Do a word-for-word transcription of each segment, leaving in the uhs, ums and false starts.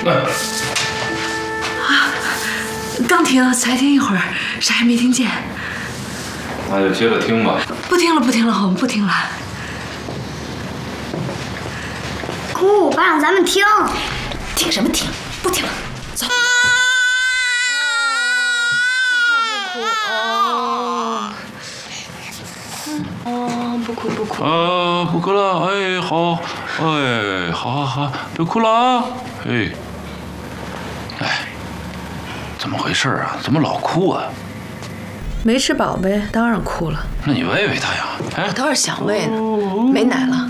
那啊，刚听，才听一会儿，啥也没听见。 那就接着听吧。 不听了，不听了，我们不听了。 哭，爸让咱们听。 听什么听？不听了，走。不哭不哭哦。哦，不哭不哭。 啊，不哭了，哎，好，哎，好好好，别哭了啊，哎，哎，怎么回事啊？怎么老哭啊？ 没吃饱呗，当然哭了。 那你喂喂他呀？哎， 我倒是想喂呢，没奶了。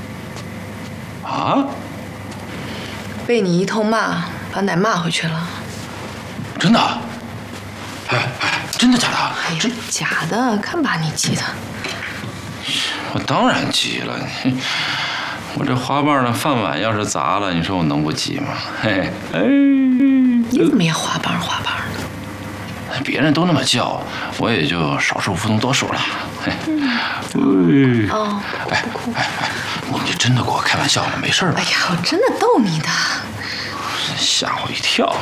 啊？ 被你一通骂，把奶骂回去了。 真的？哎哎，真的假的？ 哎呀，假的，看把你急的。 我当然急了，我这花瓣的饭碗要是砸了，你说我能不急吗？嘿，哎， 你怎么也花瓣花瓣的？ 别人都那么叫，我也就少数服从多数了。嘿， 嗯、哦， 哎哎哎，你真的给我开玩笑呢？没事吧？ 哎呀，我真的逗你的， 吓我一跳。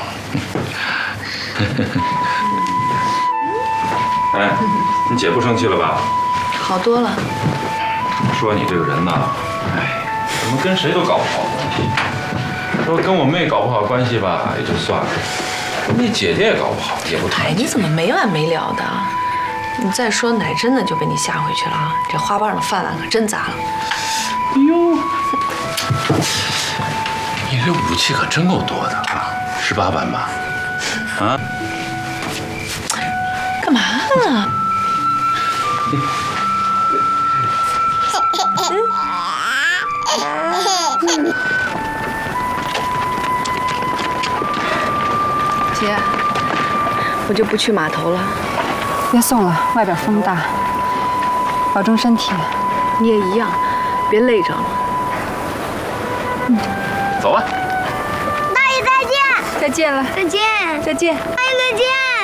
哎，你姐不生气了吧？ 好多了。 说你这个人呐，哎，怎么跟谁都搞不好关系？说跟我妹搞不好关系吧，也就算了。你姐姐也搞不好，也不谈。 哎，你怎么没完没了的？你再说奶真的就被你吓回去了啊！这花瓣的饭碗可真砸了。 哎呦，你这武器可真够多的啊，十八般吧？啊？ 干嘛呢？姐，我就不去码头了。 别送了，外边风大，保重身体。 你也一样，别累着了。 嗯，走吧。 大爷再见。 再见了。 再见。 再见。 大爷再见。